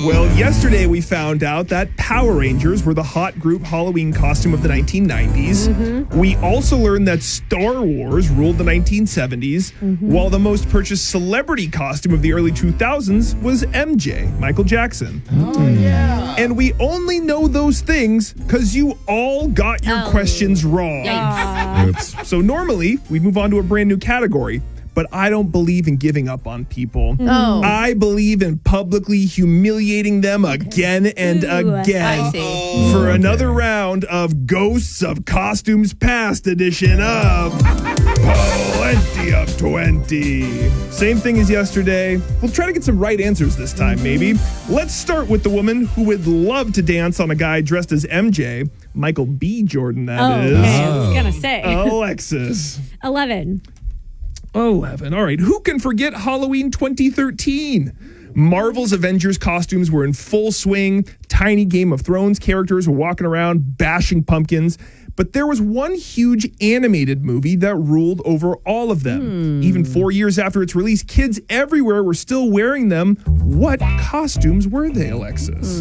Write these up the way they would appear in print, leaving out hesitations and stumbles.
Well, yesterday we found out that Power Rangers were the hot group Halloween costume of the 1990s. Mm-hmm. We also learned that Star Wars ruled the 1970s, while the most purchased celebrity costume of the early 2000s was MJ, Michael Jackson. Oh, yeah. And we only know those things because you all got your questions wrong. Oops. So normally, we move on to a brand new category. But I don't believe in giving up on people. Oh. I believe in publicly humiliating them again and again. I see. For another round of Ghosts of Costumes Past edition of Plenty of 20. Same thing as yesterday. We'll try to get some right answers this time, maybe. Let's start with the woman who would love to dance on a guy dressed as MJ. Michael B. Jordan, that is. Okay, I was going to say. Alexis. 11. 11. All right. Who can forget Halloween 2013? Marvel's Avengers costumes were in full swing. Tiny Game of Thrones characters were walking around bashing pumpkins. But there was one huge animated movie that ruled over all of them. Even 4 years after its release, kids everywhere were still wearing them. What costumes were they, Alexis?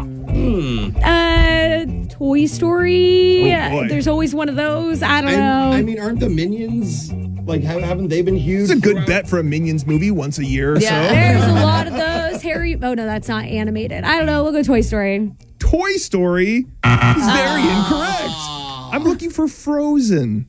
Toy Story. Oh, boy. There's always one of those. I don't know. I mean, aren't the Minions, like, haven't they been huge? It's a good bet for a Minions movie once a year or so. There's a lot of those. Oh, no, that's not animated. I don't know. We'll go Toy Story. Toy Story is very incorrect. I'm looking for Frozen.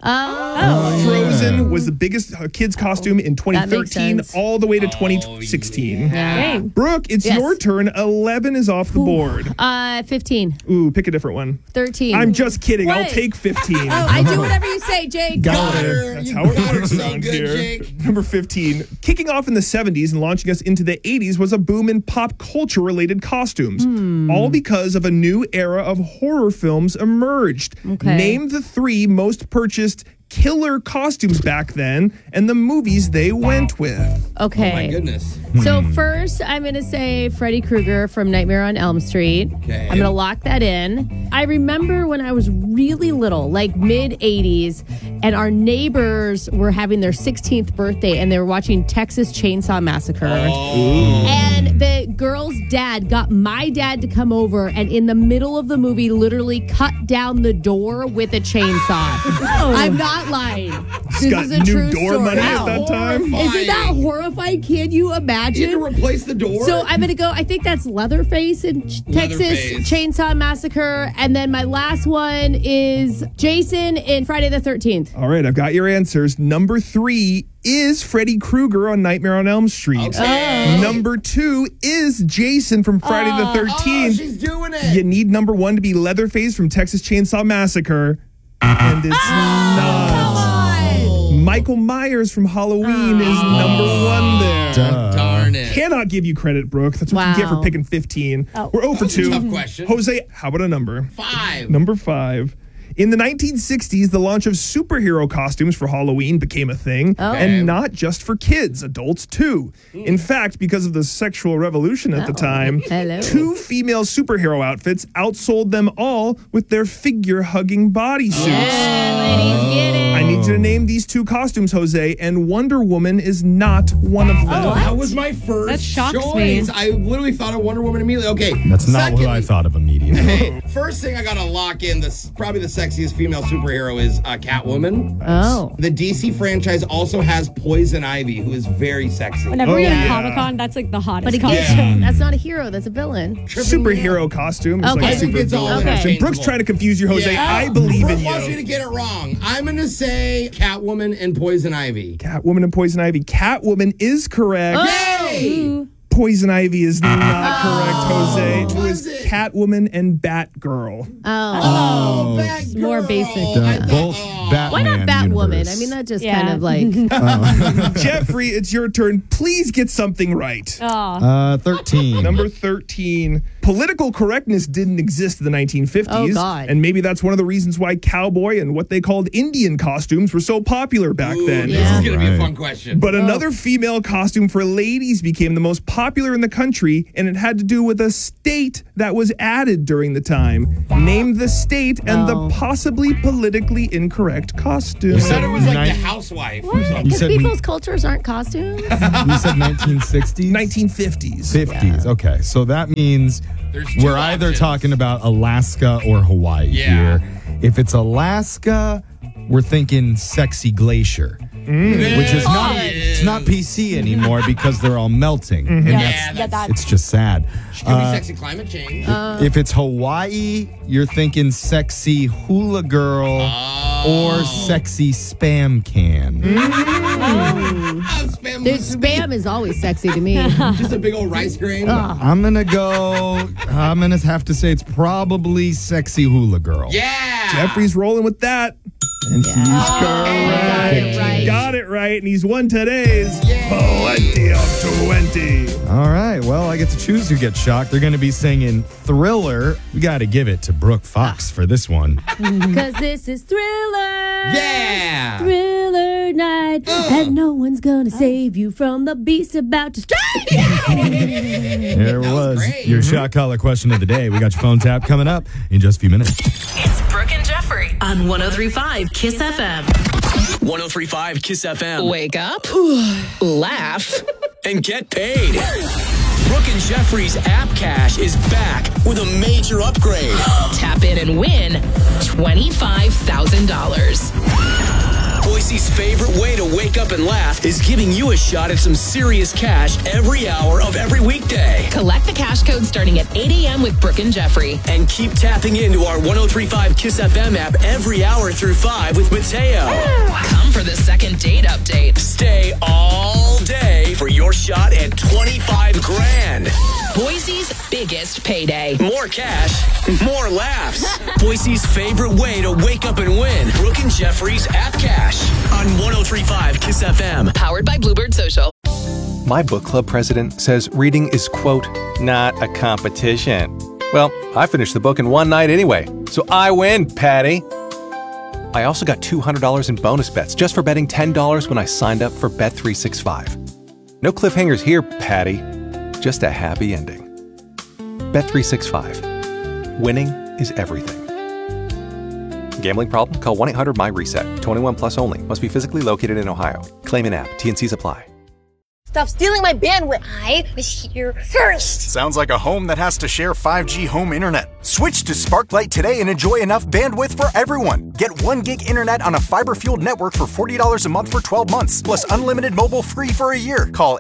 Frozen was the biggest kids costume in 2013 all the way to 2016. Dang. Brooke, it's your turn. 11 is off the board. 15. Ooh, pick a different one. 13. I'm just kidding. I'll What? take 15. I do whatever you say, Jake. Got her. That's You how it got her works so around good, here. Jake. Number 15. Kicking off in the 70s and launching us into the 80s was a boom in pop culture related costumes. All because of a new era of horror films emerged. Okay. Name the 3 most purchased killer costumes back then and the movies they went with. Okay. Oh, my goodness. So first, I'm going to say Freddy Krueger from Nightmare on Elm Street. Okay. I'm going to lock that in. I remember when I was really little, like mid-80s, and our neighbors were having their 16th birthday, and they were watching Texas Chainsaw Massacre. And the girl's dad got my dad to come over, and in the middle of the movie, literally cut down the door with a chainsaw. I'm not lying. This got is a new true door story. money at that time. Isn't that horrifying? Can you imagine? You had to replace the door? So I'm going to go, I think that's Leatherface in Texas Leatherface. Chainsaw Massacre. And then my last one is Jason in Friday the 13th. All right, I've got your answers. Number 3 is Freddy Krueger on Nightmare on Elm Street. Okay. Number 2 is Jason from Friday the 13th. Oh, she's doing it. You need number 1 to be Leatherface from Texas Chainsaw Massacre. And it's not. Michael Myers from Halloween is number 1 there. Darn it. Cannot give you credit, Brooke. That's what you get for Wow. picking 15. We're 0 for 2. Tough question. Jose, how about a number? 5. Number 5. In the 1960s, the launch of superhero costumes for Halloween became a thing, and not just for kids, adults too. In fact, because of the sexual revolution at the time, Hello. 2 female superhero outfits outsold them all with their figure-hugging bodysuits. Ladies, get it. I need you to name these 2 costumes, Jose, and Wonder Woman is not one of them. That was my first That shocks choice. me. I literally thought of Wonder Woman immediately. Okay. That's not what I Secondly- thought of immediately. First thing I gotta lock in, probably the sexiest female superhero is Catwoman. Oh. The DC franchise also has Poison Ivy, who is very sexy. Whenever you're yeah. at Comic-Con, that's like the hottest But again, costume. that's not a hero. That's a villain. Superhero costume. It's Okay. like I a think super it's all villain Okay. costume. Brooke's trying to confuse you, Jose. Yeah. I believe Brooke in wants me you. to get it wrong. I'm gonna say Catwoman and Poison Ivy. Catwoman and Poison Ivy. Catwoman is correct. Yay! Poison Ivy is not correct, Jose. It Was was it? Catwoman and Batgirl. Oh, Batgirl. more basic. Both Batman Why not Batwoman? universe. I mean, that just Yeah. kind of like. Jeffrey, it's your turn. Please get something right. Oh. 13. Number 13. Political correctness didn't exist in the 1950s. Oh, God. And maybe that's one of the reasons why cowboy and what they called Indian costumes were so popular back then. This is going to be a Right. fun question. But another female costume for ladies became the most popular in the country, and it had to do with a state that was added during the time. Name the state and the possibly politically incorrect costume. I thought it was like Nine- the housewife. What? You Because said- people's cultures aren't costumes? You said 1960s? 1950s. 50s. Okay, so that means There's two we're either options. talking about Alaska or Hawaii Yeah. here. If it's Alaska, we're thinking Sexy Glacier, which is not it's not PC anymore because they're all melting, and Yeah, it's just sad. Could be sexy climate change. If it's Hawaii, you're thinking Sexy Hula Girl or Sexy Spam Can. Spam Dude, looks to be spam is always sexy to me. just a big old rice grain. I'm gonna have to say it's probably Sexy Hula Girl. Yeah. Jeffrey's rolling with that. And he's Got it right. got it right, and he's won today's Plenty of 20. All right, well, I get to choose who gets shocked. They're going to be singing Thriller. We got to give it to Brooke Fox for this one. Because this is Thriller. Yeah. Thriller night. And no one's going to save you from the beast about to strike. There was great. your shot collar question of the day. We got your phone tap coming up in just a few minutes. It's Brooke and Jeffrey on 103.5 Kiss FM. 103.5 Kiss FM. Wake up, laugh. And get paid. Brooke and Jeffrey's App Cash is back with a major upgrade. Tap in and win $25,000. Boise's favorite way to wake up and laugh is giving you a shot at some serious cash every hour of every weekday. Collect the cash code starting at 8 a.m. with Brooke and Jeffrey. And keep tapping into our 103.5 Kiss FM app every hour through 5 with Mateo. Come for the second date update. Stay all day for your shot at 25 grand. Boise's biggest payday. More cash, more laughs. Boise's favorite way to wake up and win. Brooke and Jeffrey's App Cash on 103.5 Kiss FM. Powered by Bluebird Social. My book club president says reading is, quote, not a competition. Well, I finished the book in one night anyway, so I win, Patty. I also got $200 in bonus bets just for betting $10 when I signed up for Bet365. No cliffhangers here, Patty. Just a happy ending. Bet365. Winning is everything. Gambling problem? Call 1-800-MY-RESET. 21 plus only. Must be physically located in Ohio. Claim an app. T&Cs apply. Stop stealing my bandwidth. I was here first. Sounds like a home that has to share 5G home internet. Switch to Sparklight today and enjoy enough bandwidth for everyone. Get 1 gig internet on a fiber-fueled network for $40 a month for 12 months, plus unlimited mobile free for a year. Call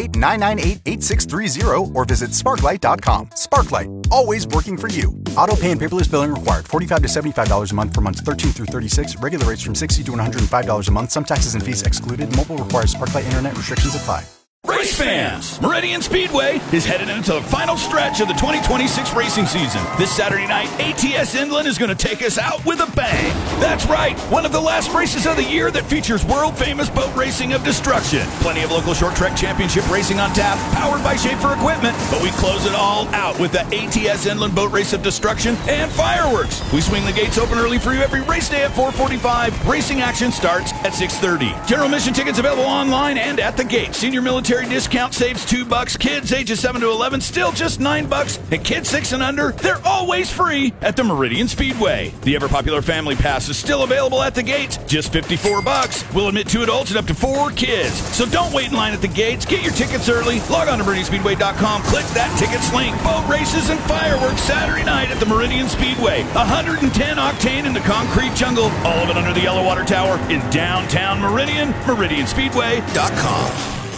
888-998-8630 or visit sparklight.com. Sparklight, always working for you. Auto pay and paperless billing required. $45 to $75 a month for months 13 through 36. Regular rates from $60 to $105 a month. Some taxes and fees excluded. Mobile requires Sparklight internet. Restrictions apply. Race fans, Meridian Speedway is headed into the final stretch of the 2026 racing season. This Saturday night, ATS Inland is going to take us out with a bang. That's right, one of the last races of the year that features world-famous boat racing of destruction. Plenty of local short track championship racing on tap, powered by Schaefer Equipment. But we close it all out with the ATS Inland Boat Race of Destruction and fireworks. We swing the gates open early for you every race day at 4:45. Racing action starts at 6:30. General admission tickets available online and at the gate. Senior military discount saves $2. Kids ages 7 to 11 still just $9. And kids 6 and under, they're always free at the Meridian Speedway. The ever popular family pass is still available at the gates, just $54. We'll admit 2 adults and up to 4 kids. So don't wait in line at the gates. Get your tickets early. Log on to meridianspeedway.com. Click that tickets link. Boat races and fireworks Saturday night at the Meridian Speedway. 110 octane in the concrete jungle. All of it under the Yellow Water Tower in downtown Meridian. meridianspeedway.com.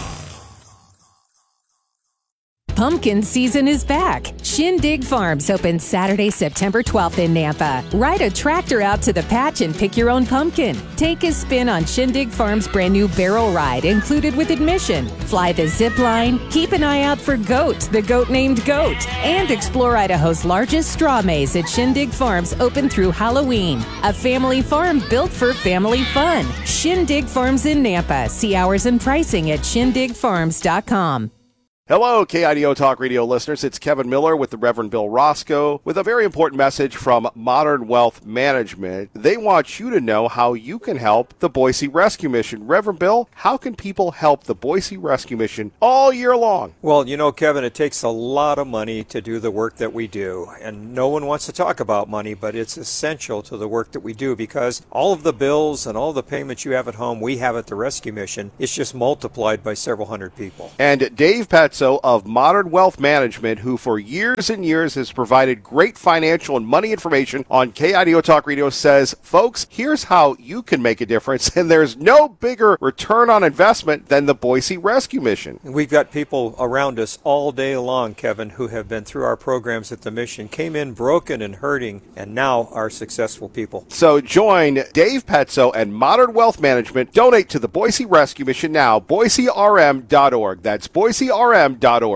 Pumpkin season is back. Shindig Farms opens Saturday, September 12th in Nampa. Ride a tractor out to the patch and pick your own pumpkin. Take a spin on Shindig Farms' brand new barrel ride, included with admission. Fly the zip line, keep an eye out for Goat, the goat named Goat, and explore Idaho's largest straw maze at Shindig Farms, open through Halloween. A family farm built for family fun. Shindig Farms in Nampa. See hours and pricing at shindigfarms.com. Hello, KIDO Talk Radio listeners. It's Kevin Miller with the Reverend Bill Roscoe with a very important message from Modern Wealth Management. They want you to know how you can help the Boise Rescue Mission. Reverend Bill, how can people help the Boise Rescue Mission all year long? Well, you know, Kevin, it takes a lot of money to do the work that we do. And no one wants to talk about money, but it's essential to the work that we do because all of the bills and all the payments you have at home, we have at the Rescue Mission. It's just multiplied by several hundred people. And Dave Petzo of Modern Wealth Management, who for years and years has provided great financial and money information on KIDO Talk Radio, says, folks, here's how you can make a difference, and there's no bigger return on investment than the Boise Rescue Mission. We've got people around us all day long, Kevin, who have been through our programs at the mission, came in broken and hurting, and now are successful people. So join Dave Petzo and Modern Wealth Management. Donate to the Boise Rescue Mission now, boiserm.org. That's boiserm.org.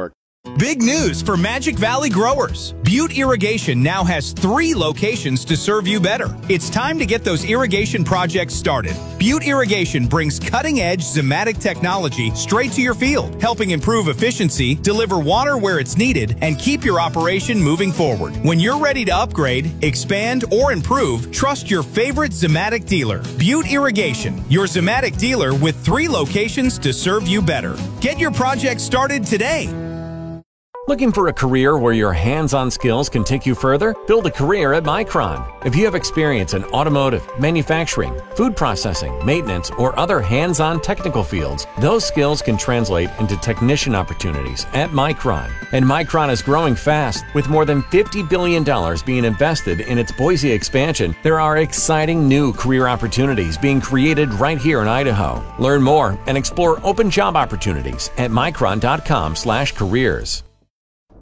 Big news for Magic Valley growers. Butte Irrigation now has 3 locations to serve you better. It's time to get those irrigation projects started. Butte Irrigation brings cutting-edge Zematic technology straight to your field, helping improve efficiency, deliver water where it's needed, and keep your operation moving forward. When you're ready to upgrade, expand, or improve, trust your favorite Zematic dealer. Butte Irrigation, your Zematic dealer with 3 locations to serve you better. Get your project started today. Looking for a career where your hands-on skills can take you further? Build a career at Micron. If you have experience in automotive, manufacturing, food processing, maintenance, or other hands-on technical fields, those skills can translate into technician opportunities at Micron. And Micron is growing fast. With more than $50 billion being invested in its Boise expansion, there are exciting new career opportunities being created right here in Idaho. Learn more and explore open job opportunities at micron.com/careers.